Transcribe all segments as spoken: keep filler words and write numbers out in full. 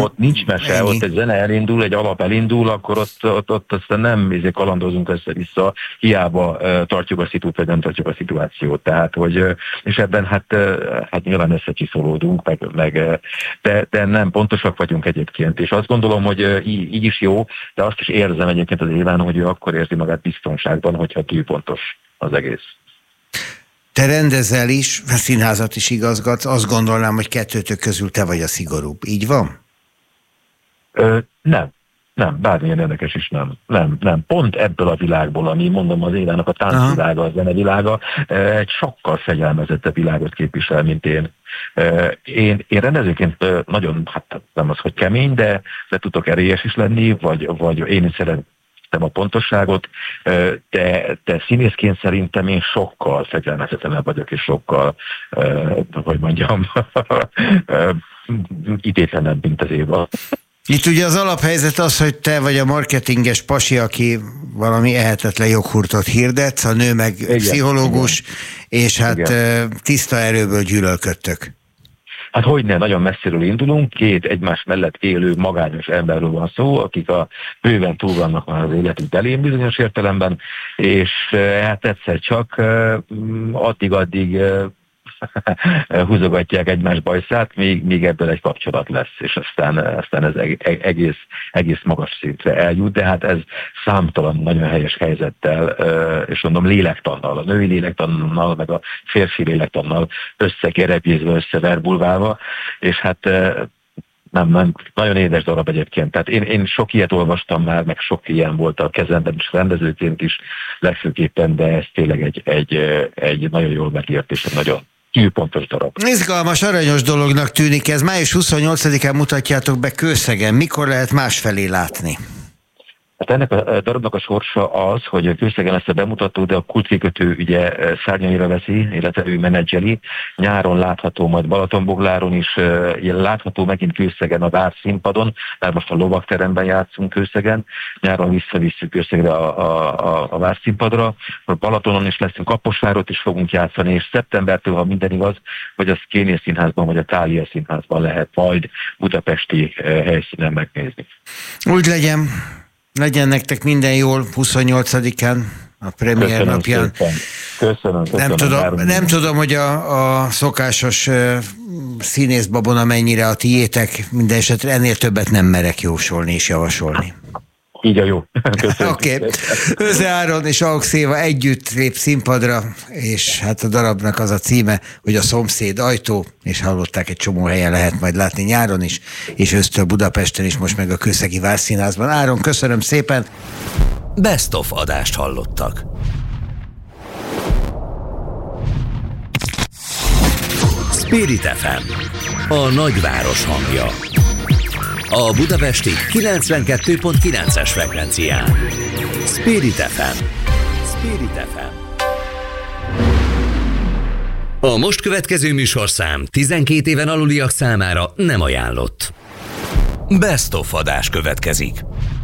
ott nincs mese, ennyi. Ott egy zene elindul, egy alap elindul, akkor ott, ott, ott aztán nem ezért kalandozunk össze-vissza, hiába uh, tartjuk a szitút, vagy nem tartjuk a szituációt. Tehát, hogy, uh, és ebben hát, uh, hát nyilván összecsiszolódunk, meg, meg, uh, de, de nem pontosak vagyunk egyébként. És azt gondolom, hogy uh, így, így is jó, de azt is érzem egyébként az Éván, hogy ő akkor érzi magát biztonságban, hogyha túlpontos az egész. Te rendezel is, a színházat is igazgatsz, azt gondolnám, hogy kettőtök közül te vagy a szigorúbb. Így van? Ö, nem. Nem, bármilyen érdekes is nem. Nem, nem. Pont ebből a világból, ami mondom az Évának a táncvilága, a zenevilága, egy sokkal fegyelmezettebb világot képvisel, mint én. Én, én rendezőként nagyon, hát nem az, hogy kemény, de, de tudok erélyes is lenni, vagy, vagy én is szeretem a pontosságot, de, de színészként szerintem én sokkal fegyelmezetlenebb vagyok, és sokkal, hogy mondjam, idétlenebb, mint az Éva. Itt ugye az alaphelyzet az, hogy te vagy a marketinges pasi, aki valami ehetetlen joghurtot hirdet, a nő meg igen, pszichológus, igen. És hát igen. Tiszta erőből gyűlölködtök. Hát hogyne, nagyon messziről indulunk, két egymás mellett élő magányos emberről van szó, akik a bőven túl vannak már az életük belén bizonyos értelemben, és hát egyszer csak addig-addig húzogatják egymás bajszát, még, még ebből egy kapcsolat lesz, és aztán, aztán ez egész, egész magas szintre eljut, de hát ez számtalan nagyon helyes helyzettel, és mondom lélektannal, a női lélektannal, meg a férfi lélektannal összekerebjézve, összeverbulválva, és hát nem, nem, nagyon édes darab egyébként. Tehát én, én sok ilyet olvastam már, meg sok ilyen volt a kezemben is, rendezőként is legfőképpen, de ez tényleg egy, egy, egy nagyon jól megírt és egy nagyon pontos darab. Izgalmas, aranyos dolognak tűnik ez. május huszonnyolcadikán mutatjátok be Kőszegen. Mikor lehet másfelé látni? Hát ennek a darabnak a sorsa az, hogy Kőszegen lesz a bemutató, de a kultkikötő ugye szárnyaira veszi, illetve ő menedzseli. Nyáron látható, majd Balatonbogláron is látható megint Kőszegen a Várszínpadon, mert most a Lovagteremben játszunk Kőszegen. Nyáron visszavisszük Kőszegre a, a, a, a Várszínpadra. A Balatonon is leszünk, Kaposvárot is fogunk játszani, és szeptembertől, ha minden igaz, vagy a Szkénia Színházban, vagy a Thália Színházban lehet majd budapesti helyszínen megnézni. Úgy legyen. Legyen nektek minden jól huszonnyolcadikán, a premier köszönöm napján. Köszönöm, köszönöm. Nem tudom, nem tudom, hogy a, a szokásos uh, színészbabona mennyire a tiétek, minden esetre ennél többet nem merek jósolni és javasolni. Így a jó. Oké. Okay. Őze Áron és Auxz Éva együtt lép színpadra, és hát a darabnak az a címe, hogy a szomszéd ajtó, és hallották, egy csomó helyen lehet majd látni nyáron is, és ősztől Budapesten is, most meg a Kőszegi Várszínházban. Áron, köszönöm szépen! Best of adást hallottak. Spirit ef em, a nagyváros hangja. A budapesti kilencvenkettő pont kilences frekvencián. Spirit ef em. Spirit ef em. A most következő műsorszám tizenkét éven aluliak számára nem ajánlott. Best of adás következik.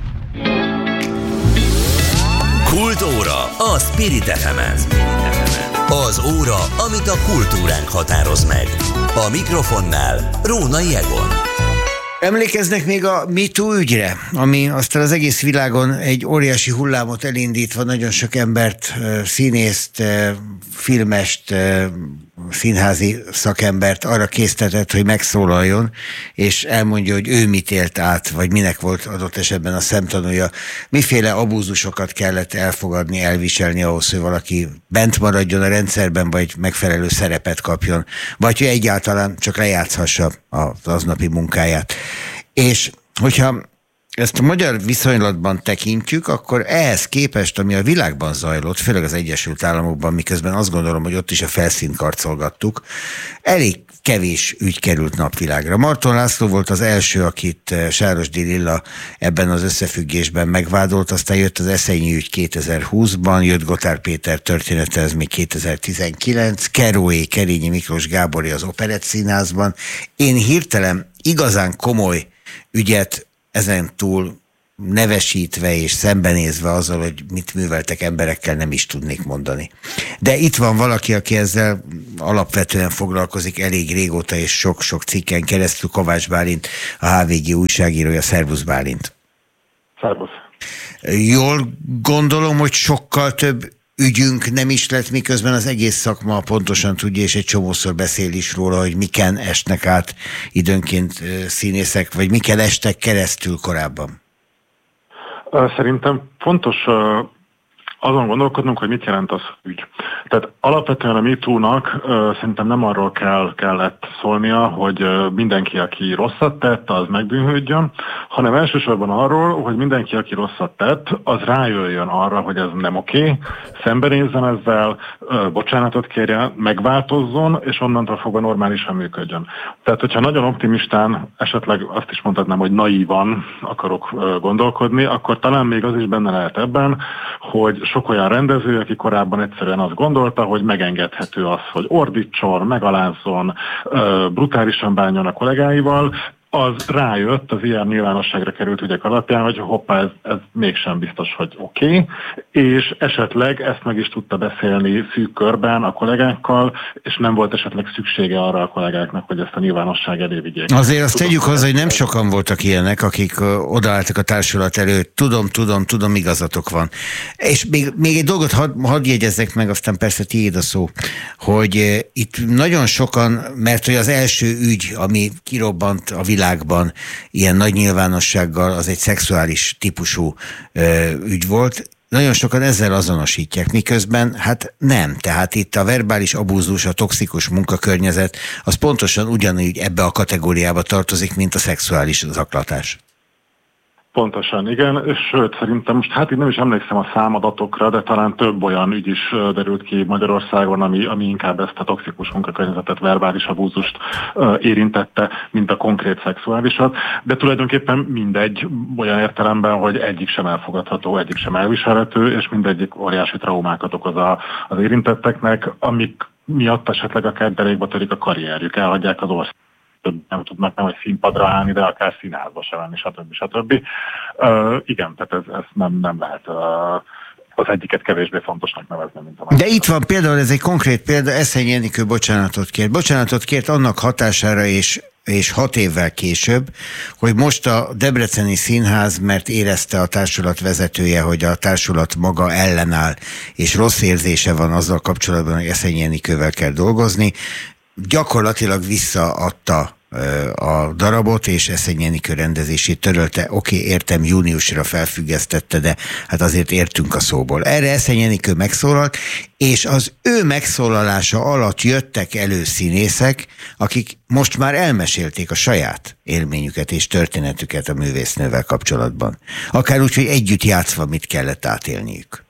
Kultóra a Spirit ef emen. Az óra, amit a kultúránk határoz meg. A mikrofonnál Rónai Egon. Emlékeznek még a MeToo ügyre, ami aztán az egész világon egy óriási hullámot elindítva nagyon sok embert, színészt, filmest, színházi szakembert arra késztetett, hogy megszólaljon, és elmondja, hogy ő mit élt át, vagy minek volt adott esetben a szemtanúja, miféle abúzusokat kellett elfogadni, elviselni ahhoz, hogy valaki bent maradjon a rendszerben, vagy megfelelő szerepet kapjon, vagy hogy egyáltalán csak lejátszhassa az aznapi munkáját. És hogyha ezt a magyar viszonylatban tekintjük, akkor ehhez képest, ami a világban zajlott, főleg az Egyesült Államokban, miközben azt gondolom, hogy ott is a felszínt karcolgattuk, elég kevés ügy került napvilágra. Marton László volt az első, akit Sárosdi Lilla ebben az összefüggésben megvádolt, aztán jött az Eszenyi ügy kétezer-húszban, jött Gotár Péter története, ez még kétezer-tizenkilenc, Keróé, Kerényi Miklós Gábori az Operett Színházban. Én hirtelen igazán komoly ügyet ezen túl nevesítve és szembenézve azzal, hogy mit műveltek emberekkel, nem is tudnék mondani. De itt van valaki, aki ezzel alapvetően foglalkozik elég régóta, és sok-sok cikken keresztül, Kovács Bálint, a há vé gé újságírója. Szervusz, Bálint! Szervusz! Jól gondolom, hogy sokkal több ügyünk nem is lett, miközben az egész szakma pontosan tudja, és egy csomószor beszél is róla, hogy miken esnek át időnként színészek, vagy miken estek keresztül korábban. Szerintem fontos azon gondolkodnunk, hogy mit jelent az ügy. Tehát alapvetően a MeToo-nak uh, szerintem nem arról kell, kellett szólnia, hogy uh, mindenki, aki rosszat tett, az megbűnhődjön, hanem elsősorban arról, hogy mindenki, aki rosszat tett, az rájöjjön arra, hogy ez nem oké, okay, szembenézzen ezzel, uh, bocsánatot kérjen, megváltozzon, és onnantól fogva normálisan működjön. Tehát, hogyha nagyon optimistán, esetleg azt is mondhatnám, hogy naívan akarok uh, gondolkodni, akkor talán még az is benne lehet ebben, hogy sok olyan rendező, aki korábban egyszerűen azt gondolta, hogy megengedhető az, hogy ordítson, megalázzon, brutálisan bánjon a kollégáival, az rájött az ilyen nyilvánosságra került ügyek alapján, hogy hoppá, ez, ez mégsem biztos, hogy oké, okay, és esetleg ezt meg is tudta beszélni szűk körben a kollégákkal, és nem volt esetleg szüksége arra a kollégáknak, hogy ezt a nyilvánosság elé vigyék. Azért azt tegyük hozzá, hogy nem sokan voltak ilyenek, akik odaálltak a társulat előtt. Tudom, tudom, tudom, igazatok van. És még, még egy dolgot hadd had jegyezzek meg, aztán persze tiéd a szó, hogy itt nagyon sokan, mert hogy az első ügy, ami kirobbant a világban ilyen nagy nyilvánossággal, az egy szexuális típusú ö, ügy volt. Nagyon sokan ezzel azonosítják, miközben hát nem. Tehát itt a verbális abúzus, a toxikus munkakörnyezet, az pontosan ugyanúgy ebbe a kategóriába tartozik, mint a szexuális zaklatás. Pontosan, igen, és sőt, szerintem most hát én nem is emlékszem a számadatokra, de talán több olyan ügy is derült ki Magyarországon, ami, ami inkább ezt a toxikus munkakörnyezetet, verbális abúzust uh, érintette, mint a konkrét szexuálisat, de tulajdonképpen mindegy olyan értelemben, hogy egyik sem elfogadható, egyik sem elviselhető, és mindegyik óriási traumákat okoz a, az érintetteknek, amik miatt esetleg akár derékba törik a karrierjük, elhagyják az országot. Nem tudnak nem, hogy színpadra állni, de akár színházba se venni, stb. stb. Uh, igen, tehát ez, ez nem, nem lehet uh, az egyiket kevésbé fontosnak nevezni, mint a másik. De itt van például, ez egy konkrét példa, Eszényi Enikő bocsánatot kért. Bocsánatot kért annak hatására és és hat évvel később, hogy most a Debreceni Színház, mert érezte a társulat vezetője, hogy a társulat maga ellenáll, és rossz érzése van azzal kapcsolatban, hogy Eszényi Enikővel kell dolgozni, gyakorlatilag visszaadta a darabot, és Eszényi Enikő rendezését törölte. Oké, okay, értem, júniusra felfüggesztette, de hát azért értünk a szóból. Erre Eszényi Enikő megszólalt, és az ő megszólalása alatt jöttek elő színészek, akik most már elmesélték a saját élményüket és történetüket a művésznővel kapcsolatban. Akár úgy, hogy együtt játszva mit kellett átélniük.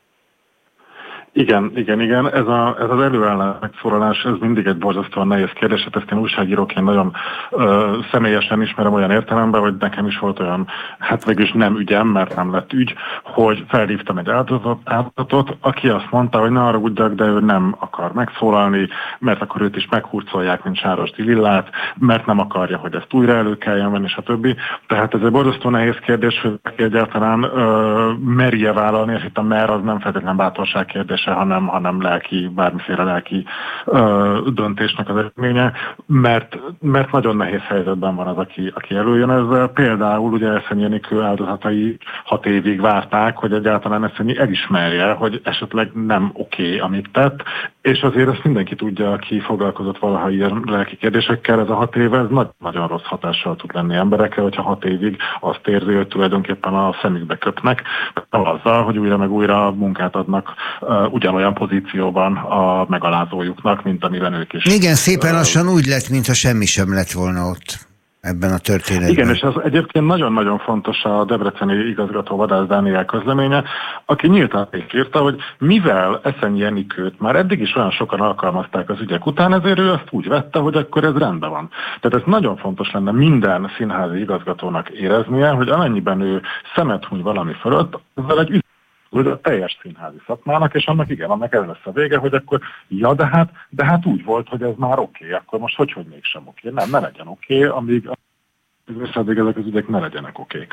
Igen, igen, igen. Ez, a, ez az előállás megszólalás, ez mindig egy borzasztóan nehéz kérdés. Hát ezt én újságíróként nagyon ö, személyesen ismerem olyan értelemben, hogy nekem is volt olyan, hát végülis nem ügyem, mert nem lett ügy, hogy felhívtam egy áldozatot, áldozatot aki azt mondta, hogy ne haragudjak, de ő nem akar megszólalni, mert akkor őt is meghurcolják, mint Sárosti Lillát, mert nem akarja, hogy ezt újra elő kelljen venni, stb. Tehát ez egy borzasztó nehéz kérdés, hogy aki egyáltalán ö, merje vállalni, és itt a mer az nem feltétlenül bátorság kérdés, hanem, hanem lelki, bármiféle lelki ö, döntésnek az eredménye, mert, mert nagyon nehéz helyzetben van az, aki, aki előjön ezzel. Például ugye Eszényi Enikő áldozatai hat évig várták, hogy egyáltalán Eszényi elismerje, hogy esetleg nem oké, okay, amit tett, és azért ezt mindenki tudja, aki foglalkozott valaha ilyen lelki kérdésekkel, ez a hat év, ez nagy, nagyon rossz hatással tud lenni emberekre, hogyha hat évig azt érzi, hogy tulajdonképpen a szemükbe köpnek, azzal, hogy újra meg újra munkát adnak uh, ugyanolyan pozícióban a megalázójuknak, mint amiben ők is. Igen, szépen lassan úgy lett, mintha semmi sem lett volna ott ebben a történetben. Igen, és ez egyébként nagyon-nagyon fontos a debreceni igazgató Vadász Dániel közleménye, aki nyíltan írta, hogy mivel Eszényi Enikőt már eddig is olyan sokan alkalmazták az ügyek után, ezért ő azt úgy vette, hogy akkor ez rendben van. Tehát ez nagyon fontos lenne minden színházi igazgatónak éreznie, hogy amennyiben ő szemet huny valami fölött, ezzel egy a teljes színházi szakmának, és annak igen, annak ez lesz a vége, hogy akkor ja, de hát, de hát úgy volt, hogy ez már oké, okay, akkor most hogy, hogy mégsem oké. Okay. Nem, ne legyen oké, okay, amíg, amíg ezek az ügyek ne legyenek okék.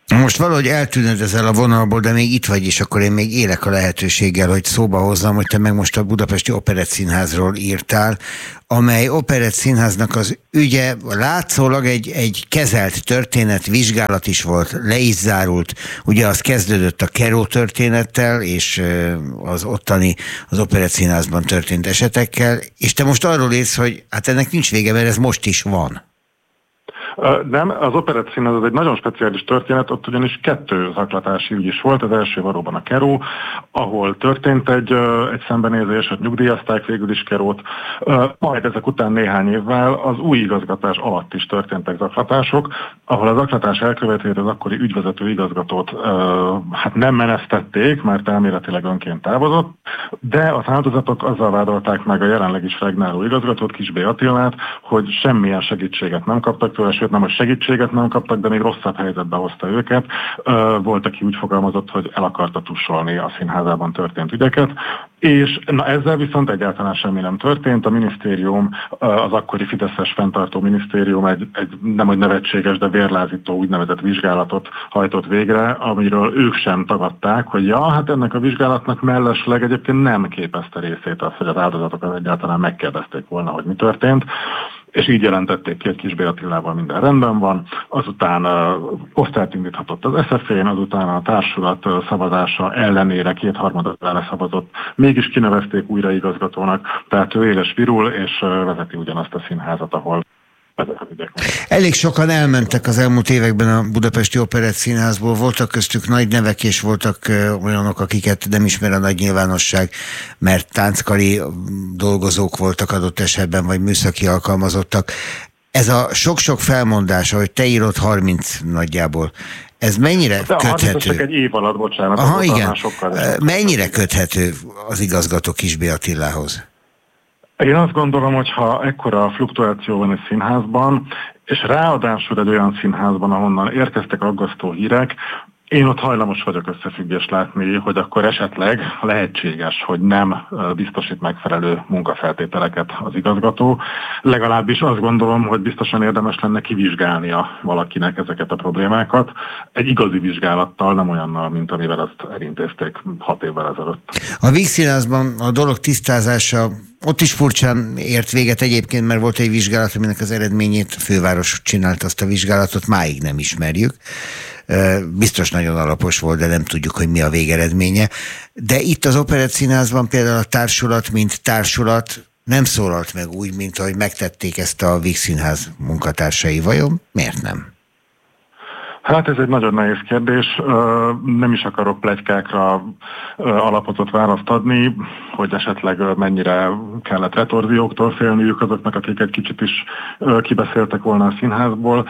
Most valahogy eltűnöd ezzel a vonalból, de még itt vagy, és akkor én még élek a lehetőséggel, hogy szóba hozzam, hogy te meg most a Budapesti Operettszínházról írtál, amely Operettszínháznak az ügye látszólag egy, egy kezelt történet, vizsgálat is volt, le is zárult. Ugye az kezdődött a Keró történettel, és az ottani, az Operettszínházban történt esetekkel, és te most arról írsz, hogy hát ennek nincs vége, mert ez most is van. Nem, az Operettszínház az egy nagyon speciális történet, ott ugyanis kettő zaklatási ügy is volt, az első valóban a Keró, ahol történt egy, egy szembenézés, hogy nyugdíjazták végül is Kerót, majd ezek után néhány évvel az új igazgatás alatt is történtek zaklatások, ahol a zaklatás elkövetőjét az akkori ügyvezető igazgatót hát nem menesztették, mert elméletileg önként távozott, de az áldozatok azzal vádolták meg a jelenleg is regnáló igazgatót, Kis B. Attilát, hogy semmilyen segítséget nem kaptak tőle, sőt nem, hogy segítséget nem kaptak, de még rosszabb helyzetbe hozta őket. Volt, aki úgy fogalmazott, hogy el akarta tussolni a színházában történt ügyeket, és na ezzel viszont egyáltalán semmi nem történt. A minisztérium, az akkori fideszes fenntartó minisztérium egy, egy nem hogy nevetséges, de vérlázító úgynevezett vizsgálatot hajtott végre, amiről ők sem tagadták, hogy ja, hát ennek a vizsgálatnak mellesleg egyébként nem képezte részét az, hogy az áldozatokat egyáltalán megkérdezték volna, hogy mi történt. És így jelentették ki, hogy Kis B. Attilával minden rendben van, azután uh, osztályt indíthatott az es ef é-n, azután a társulat uh, szavazása ellenére kétharmadat ellen szavazott, mégis kinevezték újra igazgatónak, tehát ő éles virul, és uh, vezeti ugyanazt a színházat, ahol elég sokan elmentek az elmúlt években a Budapesti Operettszínházból, voltak köztük nagy nevek, és voltak olyanok, akiket nem ismer a nagy nyilvánosság, mert tánckari dolgozók voltak adott esetben, vagy műszaki alkalmazottak. Ez a sok-sok felmondás, ahogy te írod, harminc nagyjából, ez mennyire de köthető? Csak egy év alatt, bocsánat. Aha, igen. Sokkal, sokkal mennyire köthető az igazgató Kis B. Attilához? Én azt gondolom, hogy ha ekkora fluktuáció van egy színházban, és ráadásul egy olyan színházban, ahonnan érkeztek aggasztó hírek, én ott hajlamos vagyok összefüggést látni, hogy akkor esetleg lehetséges, hogy nem biztosít megfelelő munkafeltételeket az igazgató. Legalábbis azt gondolom, hogy biztosan érdemes lenne kivizsgálnia valakinek ezeket a problémákat. Egy igazi vizsgálattal, nem olyannal, mint amivel azt elintézték hat évvel ezelőtt. A Vígszínházban a dolog tisztázása ott is furcsán ért véget egyébként, mert volt egy vizsgálat, aminek az eredményét a főváros csinált, azt a vizsgálatot máig nem ismerjük. Biztos nagyon alapos volt, de nem tudjuk, hogy mi a végeredménye. De itt az Operettszínházban például a társulat, mint társulat nem szólalt meg úgy, mint ahogy megtették ezt a Vígszínház munkatársai. Vajon miért nem? Hát ez egy nagyon nehéz kérdés. Nem is akarok pletykákra alapozott választ adni, hogy esetleg mennyire kellett retorzióktól félniük azoknak, akik egy kicsit is kibeszéltek volna a színházból.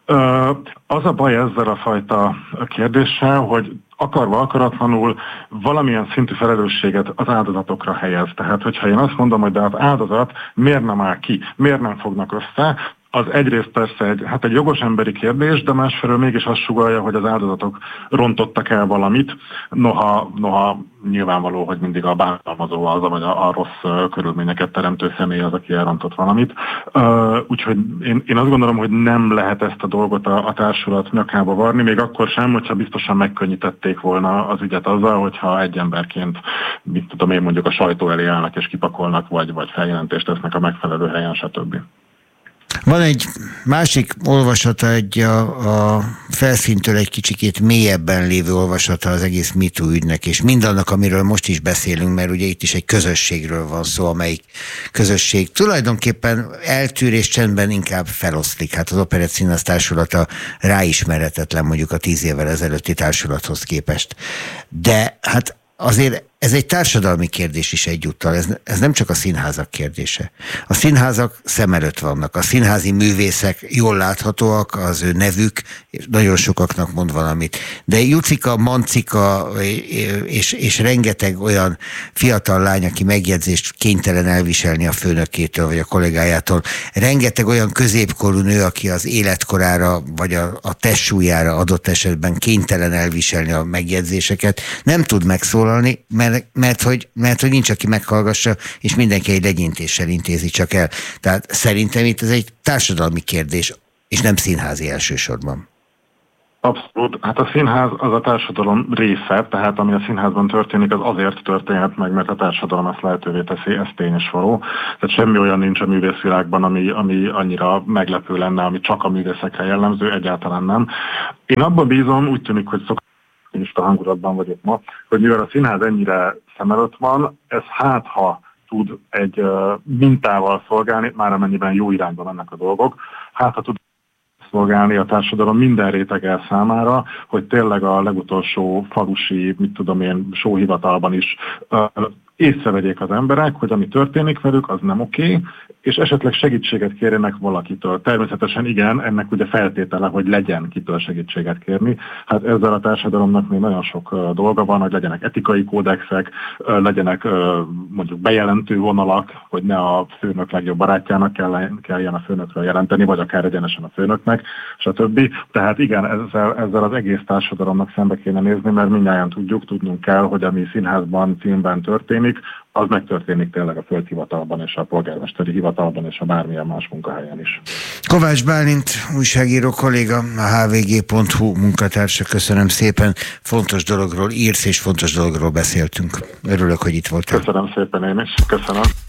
Az a baj ezzel a fajta kérdéssel, hogy akarva akaratlanul valamilyen szintű felelősséget az áldozatokra helyez. Tehát, hogyha én azt mondom, hogy de az áldozat miért nem áll ki, miért nem fognak össze, az egyrészt persze egy, hát egy jogos emberi kérdés, de másfelől mégis azt sugallja, hogy az áldozatok rontottak el valamit, noha, noha nyilvánvaló, hogy mindig a bántalmazó az, vagy a, a rossz körülményeket teremtő személy az, aki elrontott valamit. Uh, úgyhogy én, én azt gondolom, hogy nem lehet ezt a dolgot a, a társulat nyakába varni, még akkor sem, hogyha biztosan megkönnyítették volna az ügyet azzal, hogyha egy emberként, mit tudom én, mondjuk a sajtó elé állnak és kipakolnak, vagy, vagy feljelentést tesznek a megfelelő helyen, stb. Van egy másik olvasata, egy a, a felszíntől egy kicsikét mélyebben lévő olvasata az egész MeToo ügynek, és mindannak, amiről most is beszélünk, mert ugye itt is egy közösségről van szó, amelyik közösség tulajdonképpen eltűr és csendben inkább feloszlik. Hát az Operettszínház társulata ráismeretetlen mondjuk a tíz évvel ezelőtti társulathoz képest. De hát azért ez egy társadalmi kérdés is egyúttal, ez, ez nem csak a színházak kérdése. A színházak szem előtt vannak, a színházi művészek jól láthatóak, az ő nevük, és nagyon sokaknak mond valamit. De Jucika, Mancika és, és rengeteg olyan fiatal lány, aki megjegyzést kénytelen elviselni a főnökétől vagy a kollégájától, rengeteg olyan középkorú nő, aki az életkorára vagy a, a testsúlyára adott esetben kénytelen elviselni a megjegyzéseket, nem tud megszólalni, mert Mert, mert, hogy, mert hogy nincs, aki meghallgassa, és mindenki egy legyintéssel intézi csak el. Tehát szerintem itt ez egy társadalmi kérdés, és nem színházi elsősorban. Abszolút. Hát a színház az a társadalom része, tehát ami a színházban történik, az azért történhet meg, mert a társadalom ezt lehetővé teszi, ez tény és való. Tehát semmi olyan nincs a művészvilágban, ami, ami annyira meglepő lenne, ami csak a művészekre jellemző, egyáltalán nem. Én abban bízom, úgy tűnik, hogy szokás, én is a hangulatban vagyok ma, hogy mivel a színház ennyire szem előtt van, ez hát ha tud egy uh, mintával szolgálni, már amennyiben jó irányba mennek a dolgok, hát ha tud szolgálni a társadalom minden rétege számára, hogy tényleg a legutolsó falusi, mit tudom én, sóhivatalban is uh, észrevegyék az emberek, hogy ami történik velük, az nem oké, okay, és esetleg segítséget kérjenek valakitől. Természetesen igen, ennek ugye feltétele, hogy legyen kitől segítséget kérni. Hát ezzel a társadalomnak még nagyon sok uh, dolga van, hogy legyenek etikai kódexek, uh, legyenek uh, mondjuk bejelentő vonalak, hogy ne a főnök legjobb barátjának kelljen, kelljen a főnökről jelenteni, vagy akár egyenesen a főnöknek, stb. Tehát igen, ezzel, ezzel az egész társadalomnak szembe kéne nézni, mert mindnyájan tudjuk, tudnunk kell, hogy ami színházban, filmben történik, az megtörténik tényleg a földhivatalban és a polgármesteri hivatalban és a bármilyen más munkahelyen is. Kovács Bálint, újságíró kolléga, a há vé gé pont hú munkatársa, köszönöm szépen. Fontos dologról írsz és fontos dologról beszéltünk. Örülök, hogy itt voltál. Köszönöm szépen én is. Köszönöm.